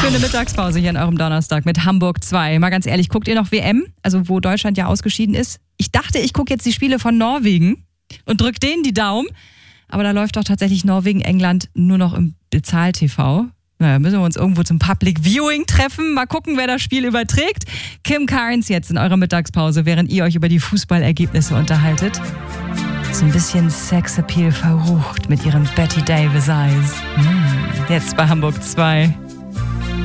Schöne Mittagspause hier an eurem Donnerstag mit Hamburg 2. Mal ganz ehrlich, guckt ihr noch WM? Also wo Deutschland ja ausgeschieden ist? Ich dachte, ich gucke jetzt die Spiele von Norwegen und drück denen die Daumen. Aber da läuft doch tatsächlich Norwegen-England nur noch im Bezahl-TV. Naja, müssen wir uns irgendwo zum Public Viewing treffen. Mal gucken, wer das Spiel überträgt. Kim Carnes jetzt in eurer Mittagspause, während ihr euch über die Fußballergebnisse unterhaltet. So ein bisschen Sexappeal verrucht mit ihren Betty Davis Eyes. Jetzt bei Hamburg 2.